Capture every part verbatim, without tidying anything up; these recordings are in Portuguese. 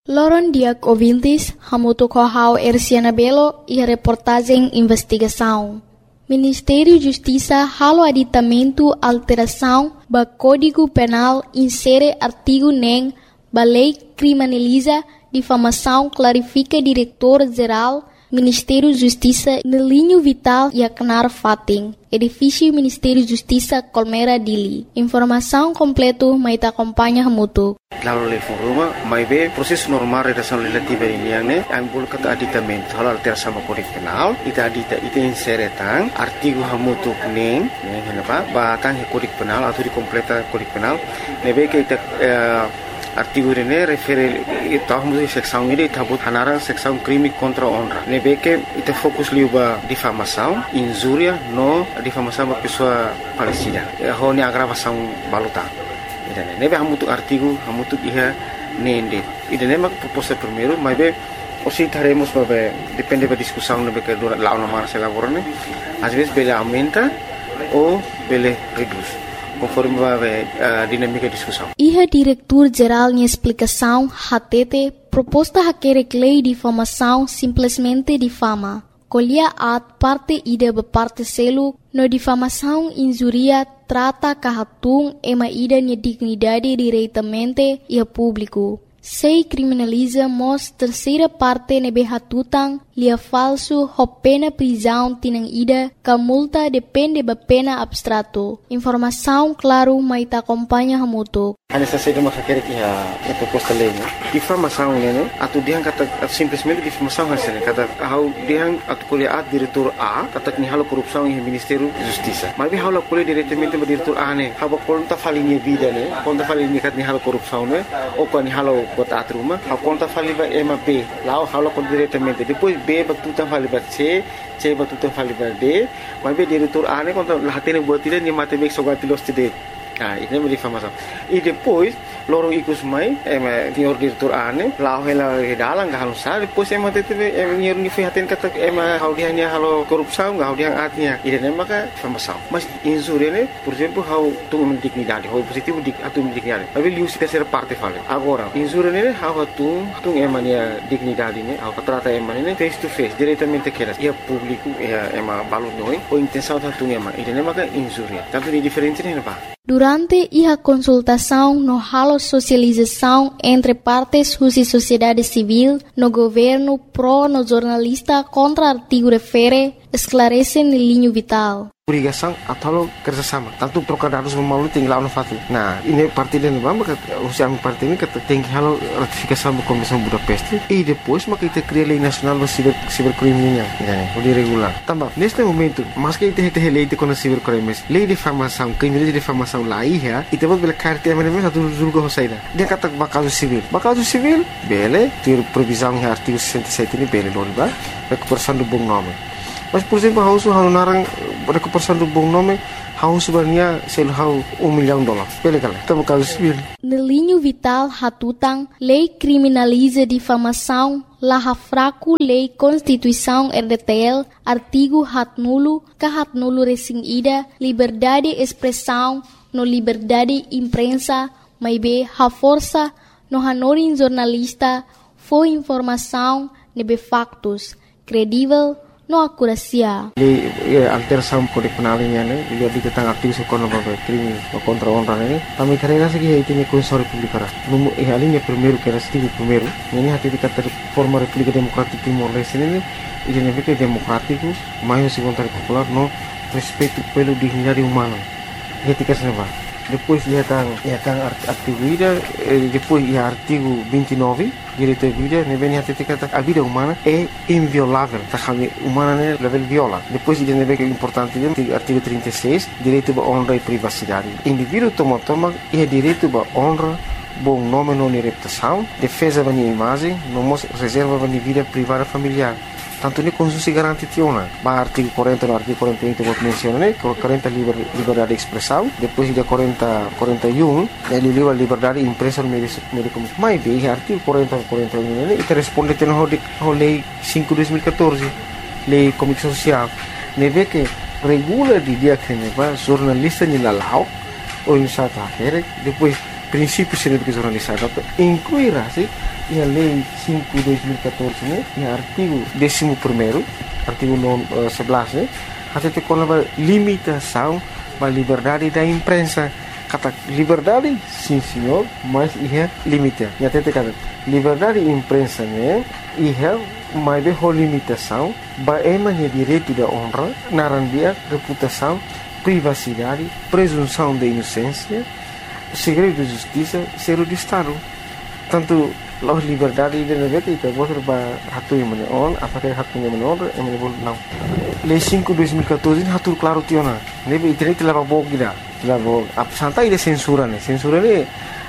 Loron diak ouvintes, hamuto kohau Erciana Belo e a reportagem investigação. Ministério Justiça halo aditamento alteração ba Código Penal insere artigo nem ba lei criminaliza difamação clarifica diretor-geral Ministério Justiça no linho vital e Aknar Fating, edifício Ministério Justiça Colmera Dili. Informação completa mai ta acompanha hamuto. Lalu le foruma mai be proses normal redação legislativa ini yang ne ambul kata aditamento hal alteração ba Código Penal ita adita ita insere tang artigo hamutu neng neng henapa ba tang Código Penal atau di completa Código Penal ne be ke ita artigo ini refere tahun itu seksão ini tabut hanara seksão crime contra honra. Nebe que ita fokus liuba difamação, injúria no difamação ba pessoa falecida. Ho ne agravação baluta. Ida nebe hamutu artigo hamutu iha nende. Ida nema proposta primeiro, mas be osi taremos ba depende ba discussão nebe que dura lá na mara se lavorane. Às vezes bele aumenta ou bele reduz. Conforme a dinâmica de discussão. Iha diretor-geral em explicação, H T T, proposta haquere lei de difamação simplesmente difama. Colhia at parte ida be parte selo, no difamação injuria trata kahatung ema ida ni dignidade diretamente e a público. Sei criminaliza mos terceira parte nebe hatutang lia falso ho pena prisão tinang ida ka multa depende ba pena abstrato. Informação claro mai ta acompanha hamuto. Ana sa sede ma hakere ki ha a proposta lei ne. Difamação ne atu diang kata simplesmente difamação hasene kata hau diang atu kuliah diretor A kata ni halo korupsão em Ministério Justiça. Mas bi halo kuliah diretamente ba diretor A ne. Haba konta falinha vida ne. Konta falinha kat ni halo korupsão ne. O pa ni halo bota atruma. Ha konta faliba M P. Lao halo kon diretamente. Depois B batuta faliba C, C batuta faliba D. Mas bi diretor A ne konta lahatene buat tidak ni matematik sogatilos tidak. Ah, ini é difamação. E depois, loro ikus mai, é senhor diretor ane, lá ela redalang gak halusar, depois é mate teve é senhor ni fihaten kata é hau dia ni halo korupsão, gak hau dia atnya. Ini é maka difamação. Mas injúria ne, por exemplo, hau tu dignidade, hau positivo dik atu dignidade. Mas liu se terceira parte fala. Agora, injúria ne hau tu tu é mania dignidade ne, hau trata é mania face to face, diretamente que e público é é ma balu noi, ou intenção tu é ma. Ini é maka injúria. Tanto de diferente ne ba. Durante a consultação no halo socialização entre partes e sociedade civil, no governo pro no jornalista contra artigo refere, esclarece no linho vital. Obrigação atau kerjasama. Tanto trocar dados melalui tinggal no fatu. Nah, ini parti dan bamba kata usia parti ini kata tinggi halo ratifikasi sama Komisi Budapest. E depois maka kita cria lei nasional do ciber cibercriminal, né? O de regular. Também neste momento, mas que kita kita lei de contra cibercrimes, lei de difamação, crime de difamação lá ia, e depois bela carta mana mana satu julga hosaida. Dia kata bakal civil. Bakal civil, bele, ter previsão em artigo sessenta e sete ini bele loriba, recuperação do bom nome. Mas, por exemplo, hau su hau narang recuperação do bom nome, hau sebenarnya sel hau um milhão de dólares. Pele kala, tamo caso civil. No linho vital hatutang, lei criminaliza difamação, laha fraco lei Constituição R D T L, artigo hat nulo, ka hat nulo resing ida, liberdade expressão, no liberdade imprensa, mai be ha força, no hanorin jornalista, foi informação, nebe factos, credível, no acuracia. Lei alteração Código Penal ini ane, lihat di tentang aktivis kontra crime contra honra ini. Kami karena segi itu ni Konstitusi Republik Ara. Numu eh alinnya primeiro que era stigo primeiro. Ini hati dikata forma Republik Demokratik Timor Leste ini, ini negara demokratiku, maior se contra popular no respeito pelo dignidade humana. Ketika senapa. Depois ia tang ia tang artigo ida, depois ia artigo vinte e nove, direito à vida, ne vem até kata a vida humana é inviolável, tá kami humana ne level viola. Depois ida ne vem que é importante ide artigo trinta e seis, direito à honra e privacidade. Indivíduo toma toma é direito à honra, bom nome não e reputação, defesa da minha imagem, não reserva da minha vida privada familiar. Tanto ni Konstitusi garanti tiona. Ba artigo quarenta no artigo quarenta e um que eu mencionei, que quarenta liber, liberdade de expressão, depois de quarenta, quarenta e um, ele livre liberdade de imprensa no meio de comunicação. Mas bem, artigo quarenta, quarenta e um, ele responde à lei cinco de dois mil e catorze, lei de comunicação social. Ne vê que regula de dia que ne va jornalista ni lalau, ou em sata akhir, depois princípios científicos jornalizados, incluirá-se a Lei cinco de dois mil e catorze, né, e o artigo décimo primeiro, artigo sebelas, né, até com a limitação da liberdade da imprensa. Kata liberdade, sim senhor, mas é limite. E até kata liberdade da imprensa, né, é mas de limitação, é direito da honra, narandia, reputação, privacidade, presunção de inocência, segredo de justiça, segredo de Estado. Tanto as liberdades de negócio itu bos ba hatu yang menon, apakah hatu yang menon, yang menon não. Lei cinco de dois mil e catorze hatu claro tiona. Nebe internet leva bog gida, leva ap santai de censura ne. Censura ne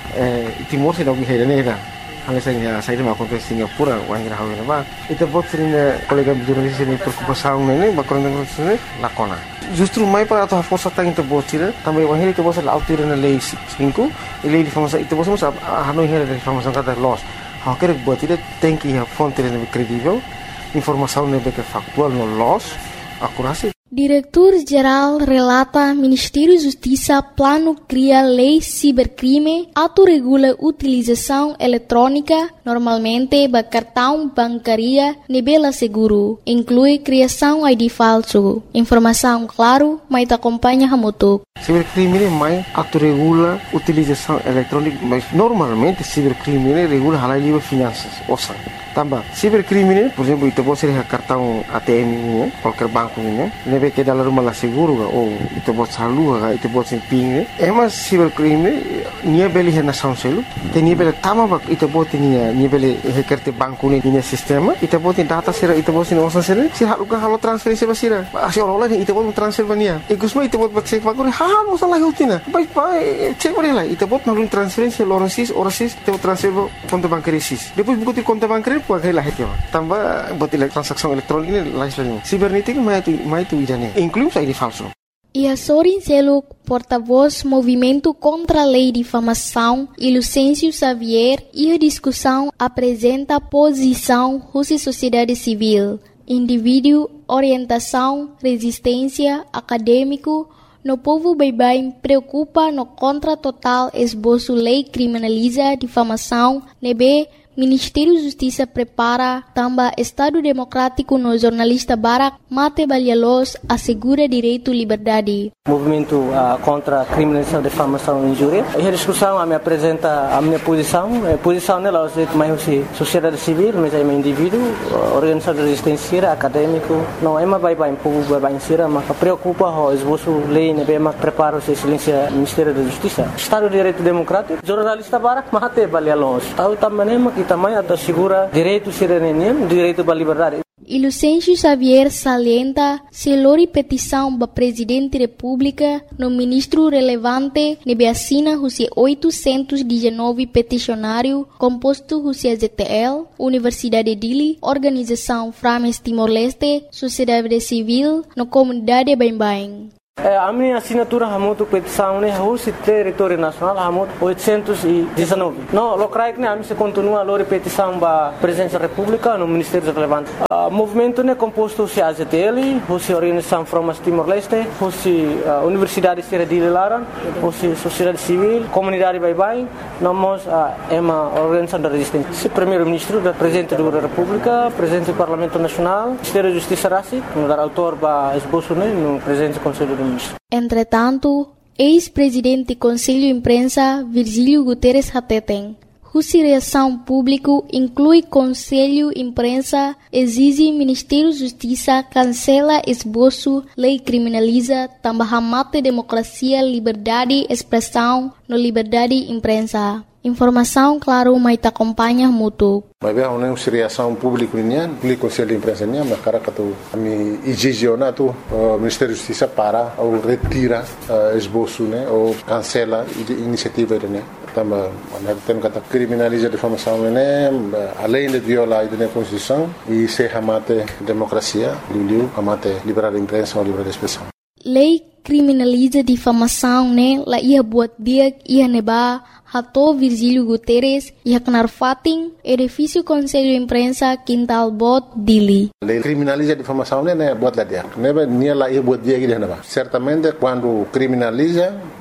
eh Timor se dog hera ne da. Hanya saya saya mau ke Singapura, wangira hawe ba. Itu bot sering kolega jurnalis ini preocupação ne, ba korang ne lakona. Justru mai para a força está into botira, também o henrique você lá altura na lei cinco, e lei de informação itu você sabe a não henrique de informação cada loss. Há que botira tem que a fonte é credível, informação é que factual no loss, acurácia. Diretor-Geral relata Ministério Justiça plano cria lei cibercrime, autorregula utilização eletrônica, normalmente ba cartão bancária nebela seguro, inclui criação I D falso. Informação claro, mas acompanha Hamutuk. Cibercrime é mais autorregula utilização eletrônica, mas normalmente cibercrime regula halal livre finanças, ouça. Tambah, cibercrime, por exemplo, itu pode ser cartão A T M ini, qualquer banco ini, nebe que dalam rumah seguro ga, ou itu pode salur ga, itu pode ser ping. Emas cibercrime, nia beli hena sound selu, te nia beli tama bak, itu pode nia nia beli hekerte banku ni nia sistema, itu pode data sera, itu pode nia osan sera, si halu ga halu transferensi basira, asi orang lain itu pode transfer bania. Ikusma itu pode cek bagore, ha no salah hutina, baik baik cek boleh lah, itu pode nalun transferensi orang sis, orang sis, itu transfer konto bankari sis. Depois buku ti konto bankari pakai lah itu, tambah buat transaksi elektronik ini lain cibernética, mas itu, mas itu idane, inclui I D falso. Iasorin Seluk, porta-voz Movimento contra a Lei de Difamação, e Lucêncio Xavier, e a discussão apresenta posição Rússia Sociedade Civil, indivíduo, orientação, resistência, acadêmico, no povo bem-bem preocupa no contra total esboço lei criminaliza difamação, nebe Ministério da Justiça prepara também Estado Democrático no jornalista Barak Mate Balhalos assegura direito à liberdade. Movimento uh, contra a criminalização, difamação e injúria. Essa discussão a me apresenta a minha posição. A posição dela é mais sociedade civil, mas é um indivíduo, organização de resistência, acadêmico. Não é mais bem povo bem bem mas preocupa o esboço lei, né, bem mais prepara o excelência Ministério da Justiça. Estado de Direito Democrático, jornalista Barak Mate Balhalos. Tahu também que também assegura direito cidadania, direito à liberdade. E Lucêncio Xavier salienta se lori petição para Presidente da República no ministro relevante nebe assina os oitocentos e dezenove peticionário composto os Z T L, Universidade de Dili, Organização Frames Timor-Leste, Sociedade Civil, no Comunidade Bem-Bem. A minha assinatura hamutu petição né o território nacional hamut oitocentos e dezenove. Não, locrai que né a mim se continua a lori petição ba presidência da República no Ministério relevante. O movimento né composto se A Z T L, o Organização Frames Timor-Leste, o Universidade de Dili Laran, o Sociedade Civil, Comunidade Bem-Bem, nós é uma organização da resistência. Se primeiro-ministro, da Presidente da República, Presidente do Parlamento Nacional, Ministério da Justiça Rassi, no dar autor ba esboço né no Presidente do Conselho do Entretanto, ex-presidente do Conselho de Imprensa, Virgílio Guterres Hateten, cuja reação pública inclui Conselho de Imprensa, exige Ministério da Justiça cancela esboço, lei criminaliza, também mate democracia, liberdade, expressão, no liberdade de imprensa. Informação, claro, mas acompanha muito. Mas bem, uma reação pública nian, peli Conselho de Imprensa nian, mas cara que tu, a mim exigiona tu, o Ministério da Justiça para ou retira esboço, né, ou cancela a iniciativa né. Também, tem que criminalizar a difamação né, além de violar a Constituição e se amate democracia, liu, amate liberdade de imprensa ou liberdade de expressão. Lei criminaliza difamação, né? La ia buat dia ia neba hato Virgílio Guterres ia kenar fating edifício Conselho de Imprensa Quintal Bot Dili. Lei criminaliza difamação, né? Buat lá dia. Neba nia la ia buat dia que neba. Certamente quando criminaliza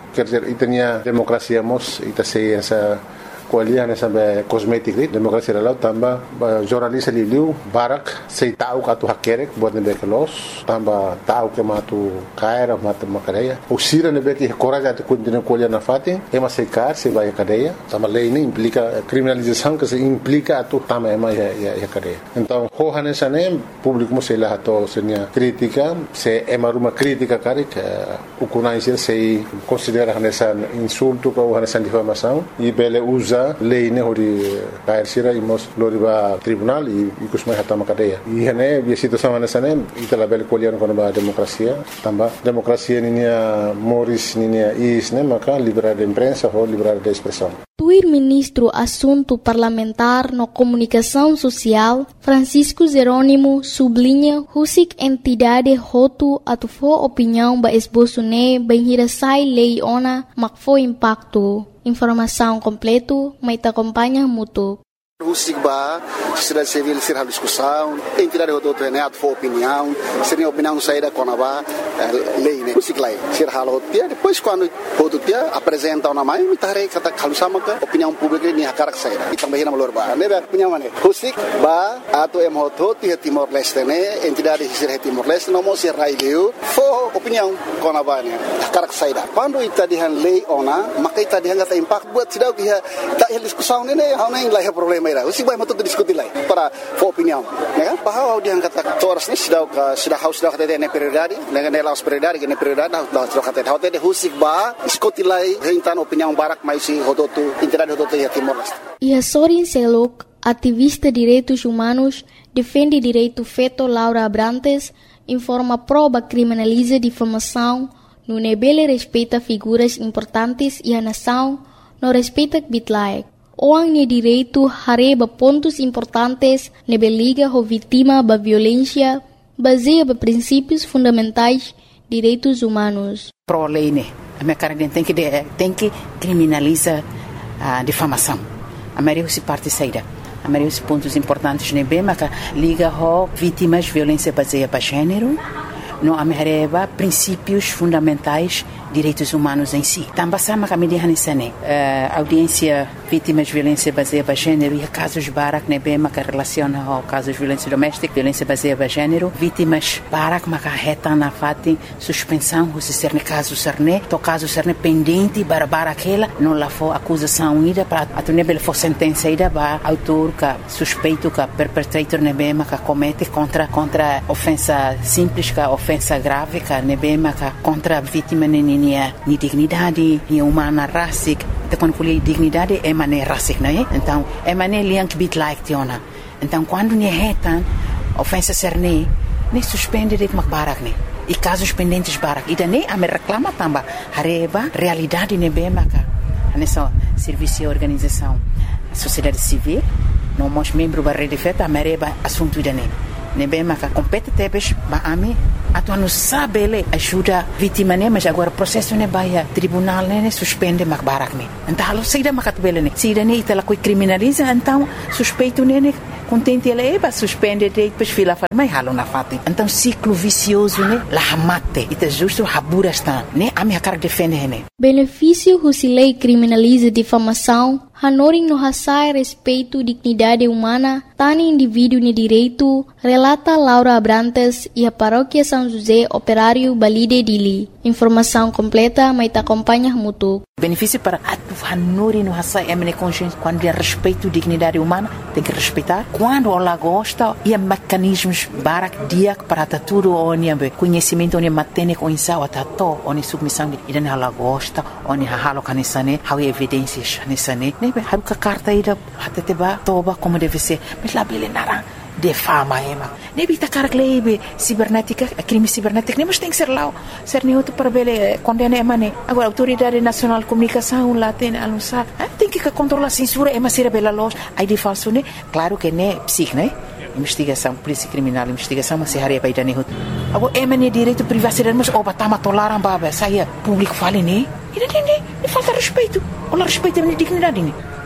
quer dizer, itanya demokrasia mos ita sei essa kualiah sampai kosmetik ni demokrasi lalau tambah jurnalis liliu barak sei tahu katu hakerek buat nebe kelos tambah tahu ke matu kaira matu makadeya usira nebe ki coraja tu continua kualiah na fati ema sei kar sei vai cadeia tambah lei ini implica criminalização que se implica tu tambah ema ya ya cadeia então hohane sane público mo sei lá to senia crítica se ema ruma crítica karik ukunai sei considera nessa insulto ou nessa difamação e bele usa lei ne hori kair sira imos loriba tribunal e kusmai hatama cadeia e hane bi situação nessa ita label kualiah kono ba demokrasia tambah demokrasia ninia moris ninia is ne maka liberdade de imprensa ou liberdade de expressão. Tuir ministro Assunto Parlamentar no Comunicação Social, Francisco Jerônimo, sublinha husik entidade hotu atufo opinião ba esboço ne benhirasai lei ona makfo impacto. Informação completo, mas te acompanha muito. Husik ba, sociedade civil ser discussão, entidade hotu né for opinião, seria opinião saída com a lei né, husik lai, ser halo dia depois quando hotu dia apresenta uma mãe, me tarei kata kalau sama ke opinião pública ni hakarak saída, e também na melhor ba, né opinião mana, husik ba atau em hotu dia Timor Leste né, entidade ser Timor Leste não mos ser raileu, for opinião com a ba né, hakarak saída. Quando ita dihan lei ona, maka ita dihan kata impact buat sidau dia tak discussão né, hau nem lai problema o si vai matuto diskuti lai para for opinião né bahwa dia kata toras ni sidau ka sudah haus dah kata ne prioridade dengan ne laos prioridade ne prioridade dah sudah kata dah te husik ba diskuti lai hentan opinião barak mai si hodotu entidade hodotu ya Timor Leste. E Sorin Selok, ativista de direitos humanos, defende direito feito Laura Abrantes, informa prova criminaliza difamação, no nebele respeita figuras importantes e a nação não respeita bitlaek. Orang ni direito hareba pontos importantes nebe liga ho vítima ba violência baseia ba princípios fundamentais direitos humanos. Pro lei né, a minha cara tem que tem que criminaliza a difamação. A maioria se parte saída. A maioria os pontos importantes nebe maka liga ho vítimas violência baseia ba gênero. No amereba princípios fundamentais direitos humanos em si. Também sama kami dihan isane audiência vítimas de violência baseada em gênero e casos barak nebe maka relaciona ao casos de violência doméstica, violência baseada em gênero, vítimas barak maka reta na fati suspensão se ser ne caso serne, to caso serne pendente barbara aquela não lá for acusação ida para a nebe for sentença ida ba autor ka suspeito ka perpetrator nebe maka comete contra contra ofensa simples ka ofensa grave ka nebe maka contra vítima ni ni dignidade, ni humana rasik, então quando falei dignidade é mané rasik, não é? Então é mané liang bit like tiona. Então quando ni retan ofensa serne, ni suspende de makbarak ni. E casos pendentes barak, e daí a me reclama tamba, hareba realidade ne bem maka. Nessa serviço e organização, a sociedade civil, não mos membro da rede feta, a mereba assunto daí. Nebe maka compete tebes ba ami atu anu sabele ajuda vítima ne mas agora processo ne baia tribunal ne suspende mak barak ne então halo saída makat bele ne saída ne itala coi criminaliza então suspeito ne contente ela eba suspende de depois fila faz mais halo na fati então ciclo vicioso ne la hamate ita justo habura está ne ami akar defende ne benefício husilei criminaliza difamação Hanoring no hasai respeito dignidade humana, tani indivíduo ni direito, relata Laura Abrantes e a paróquia São José Operário Balide Dili. Informação completa, mas te acompanha muito. Benefício para a Hanoring no hasai emene consciência quando é respeito dignidade humana, tem que respeitar. Quando ela gosta, e há mecanismos barak diak para tudo onde há conhecimento onde matene com insau atato onde submissão de ida ela gosta, onde halo kanisane, há evidências kanisane. Haru ka carta ida hateteba toba como deve ser mas lá bele narang de fama ema nebi ta karak lebe cibernética crime cibernético mas tem que ser lá ser nem outro para bele condena ema ne agora autoridade nacional de comunicação lá tem anunciar tem que controlar a censura ema ser bela loja aí de falso ne claro que ne psic ne investigação polícia criminal investigação mas se haria para idane hot agora ema ne direito privacidade mas oba tama tolaram baba saia público fale ne ida ne ne falta respeito ou respeito a dignidade ne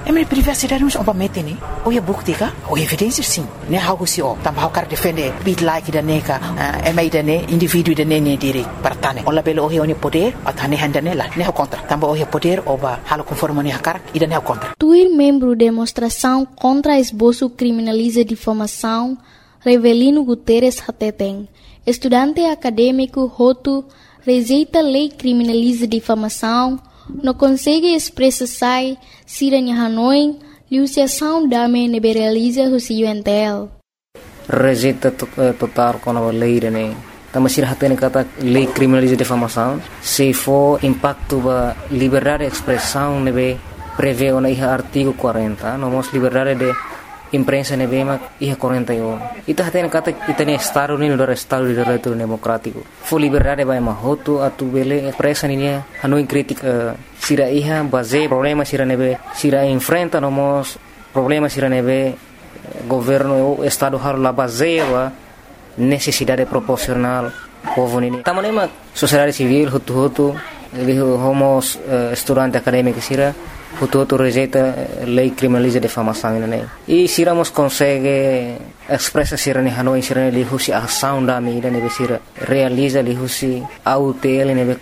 É minha privacidade não é mete né. Ou é bukti ka? Ou evidência sim. Né algo se ó. Também o cara defende bit like da neka, é mais da né indivíduo da né né direito para tane. Olha pelo o é poder, a tane handa né lá. Né o contra. Também o é poder ou ba halo conforme né cara e da né o contra. Tuir membro demonstração contra esboço criminaliza difamação, Revelino Guterres Hateteng, estudante acadêmico Hotu, rejeita lei criminaliza difamação, não consegue expressar se em Hanoi, liuciação dame neberaliza o C U N T L. Rejeita total com a lei, né? Também se hatene kata lei criminaliza difamação, se for impacto ba liberdade de expressão, nebe prevê o na artigo quarenta, nomos liberdade de imprensa nebema iha quarenta e um. Ita hatene kata itane Estado ni no Estado de Direito Democrático. Fo liberdade ba mahoto atu bele expressa ni Hanoi crítica sira iha base problema sira nebe sira enfrenta nomos problema sira nebe governo o Estado har la base ba necessidade proporcional povo ni. Tamanema sociedade civil hutu hutu homos uh, estudante acadêmico sira Hutu rejeita lei criminaliza difamação né e siramos consegue expressa sira ne Hanoi sira ne lihusi ação da mi ne sira realiza lihusi autel ne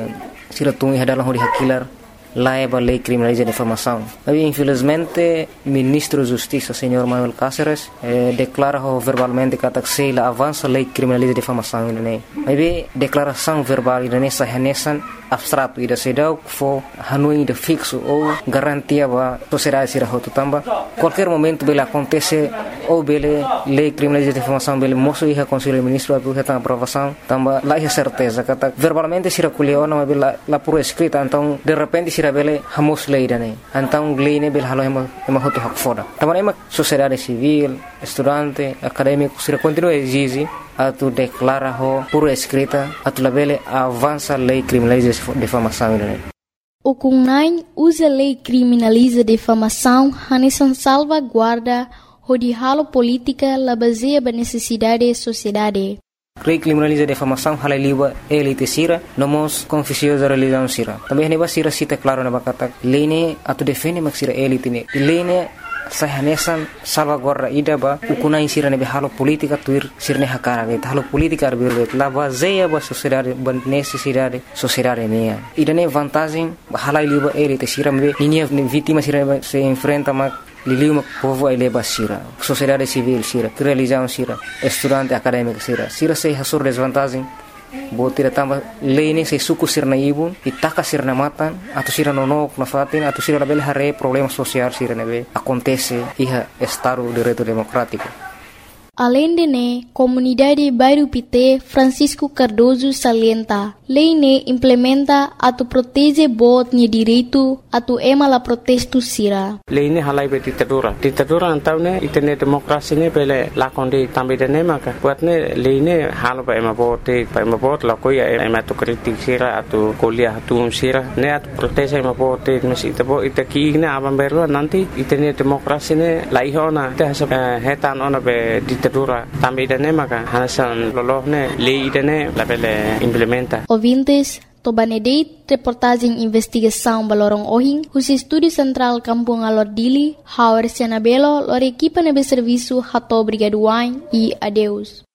sira tungi hadalah hori hakilar laiba lei criminaliza difamação. Mas infelizmente ministro de Justiça senhor Manuel Cáceres eh, declara verbalmente que se la avança lei criminaliza difamação né. Mas declaração verbal ne sahanesan abstrato ida sedau fo Hanoi de fixo ou garantia ba sociedade sira hotu tamba qualquer momento bela acontece ou bele lei criminaliza difamação bele moço iha conselho ministro atu heta aprovação tamba lá é certeza kata verbalmente sira kuliona mas bela la por escrita então de repente sira bele hamos lei dane então lei ne bele halo ema ema hotu hak foda tamba ema sociedade civil estudante acadêmico sira continua exige atu declara ho por escrita atu labele avança lei criminaliza difamação né. O Kunai usa lei criminaliza difamação hanesan salvaguarda o de halo política la baseia ba necessidade da sociedade. Lei criminaliza difamação hala liba elite sira nomos confusiosa religião sira. Também neba sira cita claro na bakata lei ne atu defende mak sira elite ne. Lei ne sahanesan salvaguarda ida ba ukunai sira nebe halo politika tuir sirne hakara ge halo politika arbirbe la baseia ba sociedade ba necessidade sociedade mea ida ne vantagem hala liba elite sira me ninia vítima sira se enfrenta ma liliu ma povo ele ba sira sociedade civil sira religião sira estudante acadêmico sira sira se hasur desvantagem botira tamba lei ne se suku sirna ibun itaka sirna matan atau sira nonok na fatin atau sira label hare problema social sira nebe acontece iha Estado de Direito Democrático. Além de ne, comunidade Bairro Pité Francisco Cardoso salienta, lei ne implementa atu protege bot ni direito atu ema la protesto sira. Lei ne halai be ditadura. Ditadura antau ne itene demokrasi ne bele lakonde tambe de ne maka. Buat ne lei ne halo ba ema bot ba ema bot la koya ema tu kritik sira atu kuliah atu sira ne atu protege ema bot mes ita bo ita ki ne aban berlo nanti itene demokrasi ne lai hona te hasab hetan ona be ditadura também da ne maka hanasan loloh ne lei da ne la bele implementa. Ouvintes, Tobanedeit, reportagem investigação Balorong Ohing, o Estúdio Central Kampung Alordili, Hauer Sianabelo, lor equipa nebe serviço Hato Brigaduain e adeus.